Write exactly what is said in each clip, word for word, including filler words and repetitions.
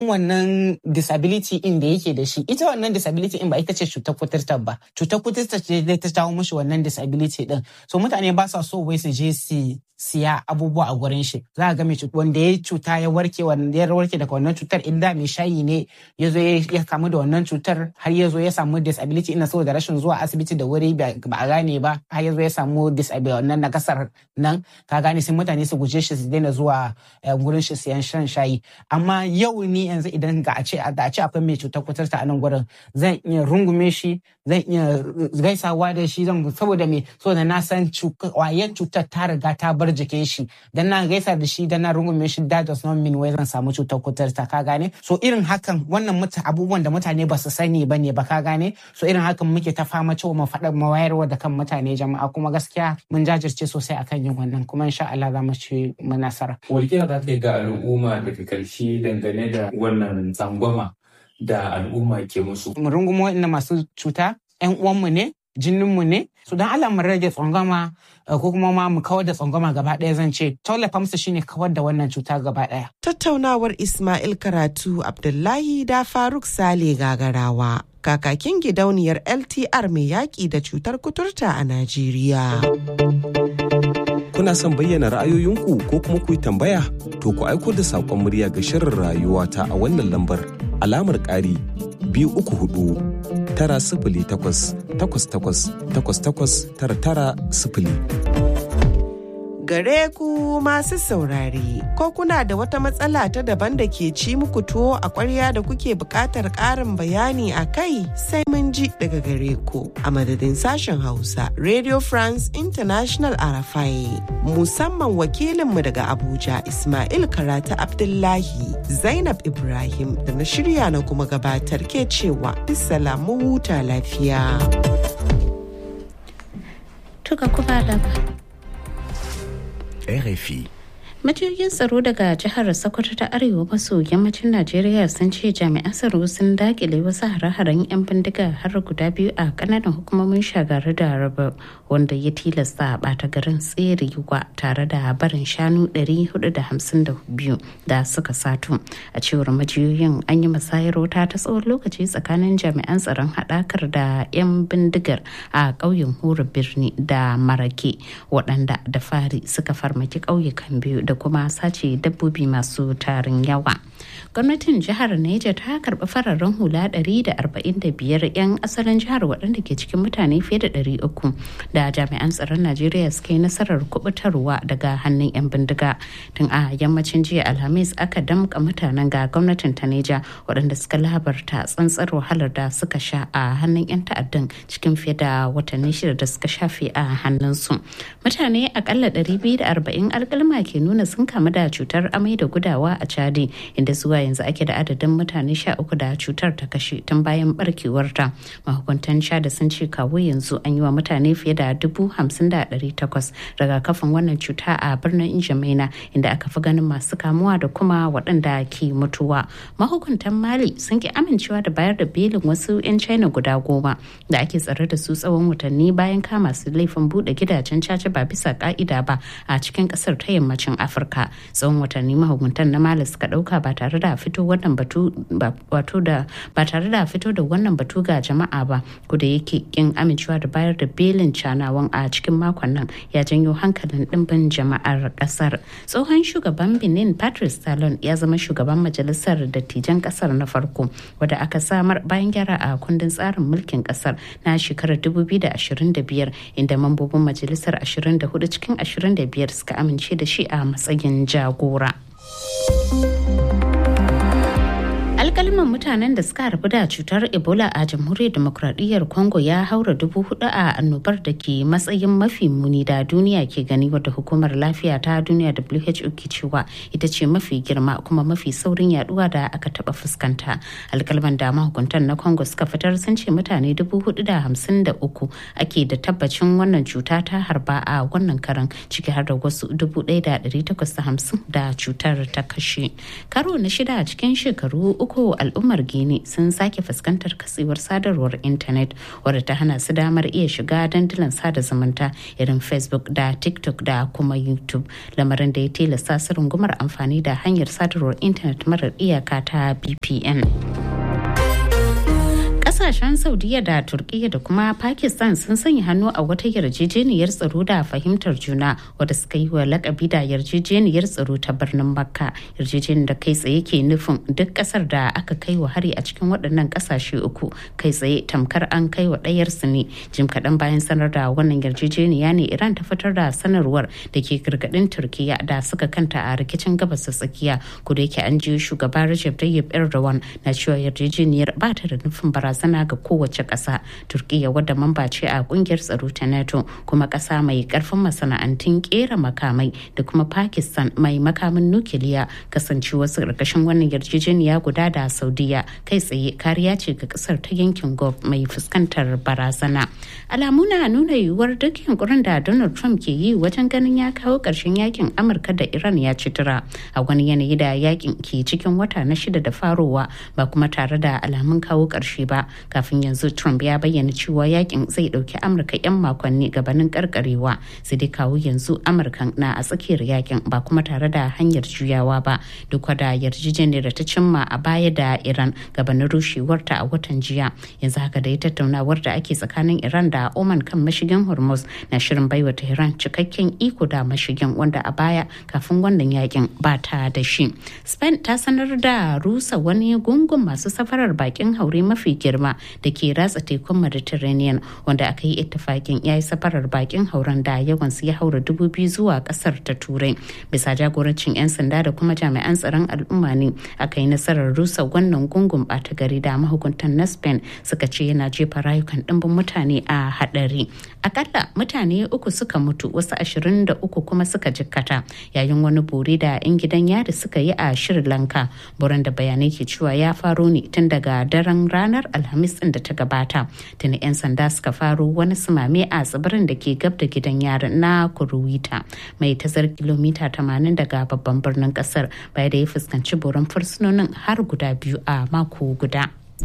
wannan disability in da yake da shi. Ita wannan disability in ba ita ce cutar kuturta ba. Cutar kuturta ce ta jawo mishi wannan disability din. So mutane ba sa so wai su je su siya abubuwa a gurin shi. Za a ga mai cuta wanda ya cuta ya warke wanda ya warke daga wannan cutar inda mai shayi ne ya zo ya kamu da wannan cutar har ya zo ya samu disability ina saboda rashin zuwa asibiti da wuri ba a gane ba har ya zo ya samu disability wannan nakasar nan ka gane sai mutane su guje shi su daina zuwa gurin shi siyan shan shayi. Amma yau ni yanzu idan ga a ce da a ce akwai mai cutar kuturta a nan gurin zan iya rungume shi zan iya gaisawa da shi zan saboda me saboda na san kwayar cutar ta riga ta bar jikin shi dan na gaisa da shi dan na rungume shi that does not mean wai zan samu cutar kuturta ka gane. So irin hakan wannan muta abubuwan da mutane ba su sani bane ba ka gane. So irin hakan muke ta fama cewa mu faɗa mu wayarwa da kan mutane jama'a kuma gaskiya mun jajirce sosai akan yin wannan kuma insha Allah za mu ci mu nasara. Walƙiya za ta yi ga al'umma daga ƙarshe dangane da wannan tsangwama da al'umma ke musu. Mu rungumo inda masu cuta 'yan uwanmu ne jininmu ne su don Allah mu rage tsangwama ko kuma ma mu kawar da tsangwama gaba ɗaya zan ce tallafa musu shine kawar da wannan cuta gaba ɗaya. Tattaunawar Ismail Karatu Abdullahi da Faruk Sale Gagarawa kakakin gidauniyar L T R mai yaƙi da cutar kuturta a Najeriya. Kuna son bayyana ra'ayoyinku ko kuma ku yi tambaya? To ku aiko da saƙon murya ga shirin rayuwa ta a wannan lambar alamar ƙari biyu uku hudu tara sifili takwas takwas takwas takwas takwas tara tara sifili. Gare ku masu saurare, ko kuna da wata matsala ta daban da ke ci muku tuwo a ƙwarya da kuke buƙatar ƙarin bayani a kai sai mun ji daga gare ku. A madadin sashen Hausa, Radio France International Arafai, musamman wakilinmu daga Abuja Ismail Karatu Abdullahi, Zainab Ibrahim da na shirya na kuma gabatar ke cewa bisalamu huta lafiya. Tuka kuma da R F I. Majiyoyin tsaro daga jihar Sokoto ta arewa maso yammacin Najeriya sun ce jami'an tsaro sun dakile wasu hare-haren 'yan bindiga har guda biyu a kananan hukumomin Shagari da Raba wanda ya tilasta a bata garin tserewa tare da barin shanu ɗari hudu da hamsin da biyu da suka sato. A cewar majiyoyin an yi musayar wuta ta tsawon lokaci tsakanin jami'an tsaron haɗakar da 'yan bindigar a ƙauyen Hura Birni da Marake waɗanda da fari suka farmaki ƙauyukan biyu da kuma sace dabbobi masu tarin yawa. Gwamnatin jihar Niger ta karbi fararen hula ɗari da arba'in da biyar 'yan asalin jihar waɗanda ke cikin mutane fiye da ɗari uku da jami'an tsaron Najeriya suka yi nasarar kubutarwa daga hannun 'yan bindiga. Tun a yammacin jiya Alhamis aka damƙa mutanen ga gwamnatin ta Niger waɗanda suka labarta tsantsar wahalar da suka sha a hannun 'yan ta'addan cikin fiye da watanni shida da suka shafe a hannunsu. Mutane akalla ɗari biyu da arba'in alƙalma ke nuna sun kamu da cutar amai da gudawa a Chadi inda zuwa yanzu ake da adadin mutane sha uku da cutar ta kashe tun bayan barkewarta. Mahukuntan Chad sun ce kawo yanzu an yi wa mutane fiye da dubu hamsin da ɗari takwas rigakafin wannan cuta a birnin Injamaina inda aka fi ganin masu kamuwa da kuma waɗanda ke mutuwa. Mahukuntan Mali sun ki amincewa da bayar da belin wasu 'yan China guda goma da ake tsare da su tsawon watanni bayan kama su laifin buɗe gidajen caca ba bisa ka'ida ba a cikin ƙasar ta yammacin Afirka. Tsawon watanni mahukuntan na Mali suka ɗauka ba tare da fito wannan batu wato da ba tare da fito da wannan batu ga jama'a ba ko da yake kin amincewa da bayar da belin canawan a cikin makon nan ya janyo hankalin dimbin jama'ar kasar. Tsohon shugaban Benin Patrice Talon ya zama shugaban majalisar dattijan kasar na farko wanda aka samar bayan gyara a kundin tsarin mulkin kasar na shekarar dubu biyu da ashirin da biyar inda mambobin majalisar ashirin da hudu cikin ashirin da biyar suka amince da shi a matsayin jagora. Alƙalman mutanen da suka harbu da cutar Ebola a jamhuriyar demokradiyyar Congo ya haura dubu hudu a annobar da ke matsayin mafi muni da duniya ke gani wadda hukumar lafiya ta duniya W H O ke cewa ita ce mafi girma kuma mafi saurin yaduwa da aka taba fuskanta. Alƙalman da mahukuntan na Congo suka fitar sun ce mutane dubu hudu da hamsin da uku ake da tabbacin wannan cuta ta harba a wannan karan ciki har da wasu dubu ɗaya da ɗari takwas da hamsin da cutar ta kashe. Karo na shida a cikin shekaru uku iko al'ummar Gini sun sake fuskantar katsewar sadarwar intanet wadda ta hana su damar iya shiga dandulan sada zumunta irin Facebook da TikTok da kuma YouTube, lamarin da ya tilasta su rungumar amfani da hanyar sadarwar intanet marar iyaka ta V P N. Kasashen Saudiya da Turkiyya da kuma Pakistan sun sanya hannu a wata yarjejeniyar tsaro da fahimtar juna wadda suka yi wa lakabi da yarjejeniyar tsaro ta birnin Makka. Yarjejeniyar da kai tsaye ke nufin duk kasar da aka kai wa hari a cikin waɗannan kasashe uku kai tsaye tamkar an kai wa ɗayar su ne. Jim kaɗan bayan sanar da wannan yarjejeniya ne Iran ta fitar da sanarwar da ke gargaɗin Turkiyya da suka kanta a rikicin gabas ta tsakiya. Kuda yake an ji shugaba Recep Tayyip Erdogan na cewa yarjejeniyar ba ta da nufin barazana sana ga kowace ƙasa. Turkiyya wadda mamba ce a kungiyar tsaro ta NATO kuma ƙasa mai ƙarfin masana'antun ƙera makamai da kuma Pakistan mai makamin nukiliya kasance wasu ƙarƙashin wannan yarjejeniya guda da Saudiya kai tsaye kariya ce ga ƙasar ta yankin Gulf mai fuskantar barazana. Alamu na nuna yiwuwar duk yunkurin da Donald Trump ke yi wajen ganin ya kawo ƙarshen yakin Amurka da Iran ya ci tura a wani yanayi da yakin ke cikin wata na shida da farowa ba kuma tare da alamun kawo ƙarshe ba. Kafin yanzu Trump ya bayyana cewa yakin zai dauki Amurka 'yan makonni gabanin karkarewa, sai dai kawo yanzu Amurkan na a tsakiyar yakin ba kuma tare da hanyar juyawa ba duk da yarjejeniyar da ta cimma a baya da Iran gabanin rushewarta a watan jiya. Yanzu haka da ya tattaunawar da ake tsakanin Iran da Oman kan mashigin Hormuz na shirin baiwa Tehran cikakken iko da mashigin wanda a baya kafin wannan yakin ba ta da shi. Spain ta sanar da rusa wani gungun masu safarar bakin haure mafi girma da ke ratsa tekun Mediterranean wanda aka yi ittifakin ya yi safarar bakin hauren da yawansu ya haura dubu biyu zuwa kasar ta Turai. Bisa jagorancin 'yan sanda da kuma jami'an tsaron al'umma ne aka yi nasarar rusa wannan gungun bata gari da mahukuntan na Spain suka ce yana jefa rayukan ɗimbin mutane a haɗari. Akalla mutane uku suka mutu wasu ashirin da uku kuma suka jikkata yayin wani bore da 'yan gidan yari suka yi a Sri Lanka. Buran da bayanai ke cewa ya faro ne tun daga daren ranar Alhamis din da ta gabata. Tuni 'yan sanda suka faro wani sumame a tsibirin da ke gab da gidan yarin na Kuruwita mai tazar kilomita tamanin daga babban birnin kasar baya da ya fuskanci boron fursunonin har guda biyu a mako guda.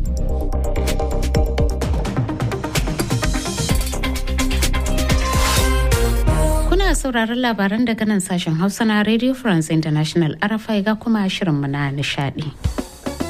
Kuna sauraron labaran daga nan sashen Hausa na Radio France International R F I ga kuma shirinmu na nishadi.